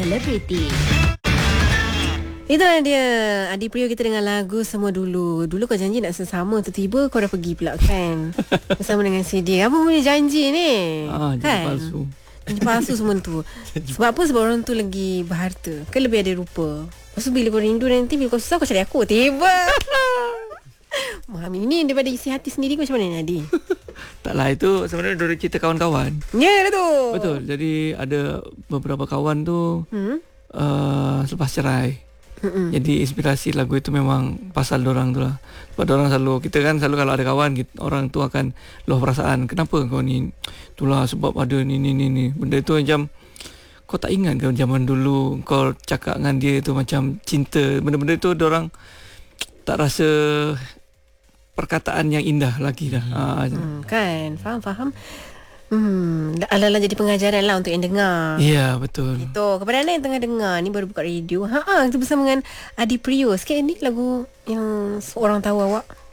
selebriti. Itulah dia Adi Priyo kita dengan lagu Semua Dulu. Dulu kau janji nak sesama, tiba-tiba kau dah pergi pula kan. Bersama dengan si dia. Apa punya janji ni? Janji kan? palsu. Janji palsu semua tu. Sebab apa? Sebab orang tu lagi berharta. Kan lebih ada rupa. Lepas tu bila kau rindu nanti, bila kau susah kau cari aku. Tiba. Memahami ini daripada isi hati sendiri kau macam mana ni Adi? Taklah, itu sebenarnya dari cerita kawan-kawan. Ya lah tu. Betul. Jadi ada beberapa kawan tu selepas cerai. Jadi inspirasi lagu itu memang pasal dorang tu lah. Sebab dorang selalu, kita kan selalu kalau ada kawan orang tu akan loh perasaan, kenapa kau ni, itulah sebab ada ni. Benda tu macam kau tak ingat ke zaman dulu kau cakap dengan dia tu macam cinta. Benda-benda tu dorang tak rasa perkataan yang indah lagi dah. Kan, faham. Ala-ala jadi pengajaran lah untuk yang dengar. Ya, betul. Itu kepada anda yang tengah dengar ni, baru buka radio. Kita bersama dengan Adi Priyo. Sikit ni lagu yang seorang tahu awak.